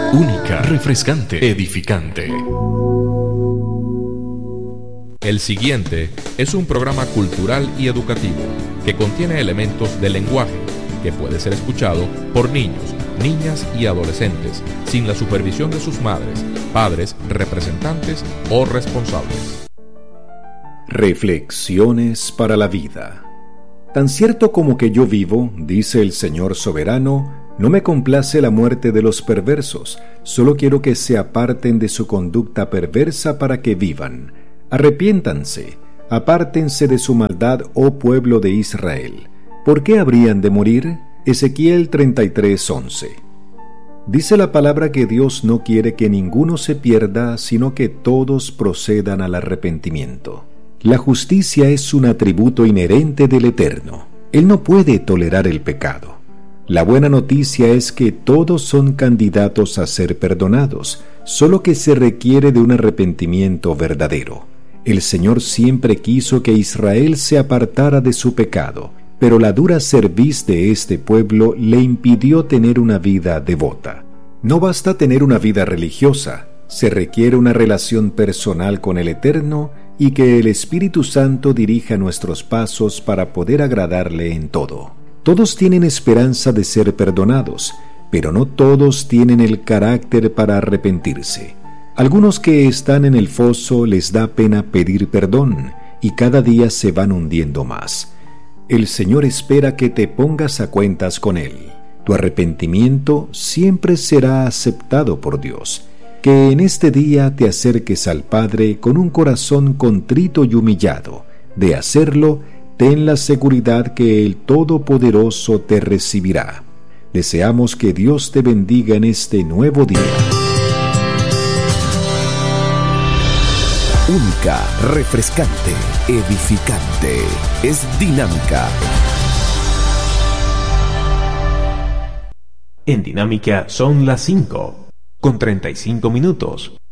Única, refrescante, edificante. El siguiente es un programa cultural y educativo que contiene elementos del lenguaje que puede ser escuchado por niños, niñas y adolescentes sin la supervisión de sus madres, padres, representantes o responsables. Reflexiones para la vida. Tan cierto como que yo vivo, dice el Señor soberano, no me complace la muerte de los perversos, solo quiero que se aparten de su conducta perversa para que vivan. Arrepiéntanse, apártense de su maldad, oh pueblo de Israel. ¿Por qué habrían de morir? Ezequiel 33:11. Dice la palabra que Dios no quiere que ninguno se pierda, sino que todos procedan al arrepentimiento. La justicia es un atributo inherente del Eterno. Él no puede tolerar el pecado. La buena noticia es que todos son candidatos a ser perdonados, solo que se requiere de un arrepentimiento verdadero. El Señor siempre quiso que Israel se apartara de su pecado, pero la dura cerviz de este pueblo le impidió tener una vida devota. No basta tener una vida religiosa, se requiere una relación personal con el Eterno y que el Espíritu Santo dirija nuestros pasos para poder agradarle en todo. Todos tienen esperanza de ser perdonados, pero no todos tienen el carácter para arrepentirse. Algunos que están en el foso les da pena pedir perdón y cada día se van hundiendo más. El Señor espera que te pongas a cuentas con Él. Tu arrepentimiento siempre será aceptado por Dios. Que en este día te acerques al Padre con un corazón contrito y humillado. De hacerlo, ten la seguridad que el Todopoderoso te recibirá. Deseamos que Dios te bendiga en este nuevo día. Única, refrescante, edificante. Es dinámica. En Dinámica son las 5:35.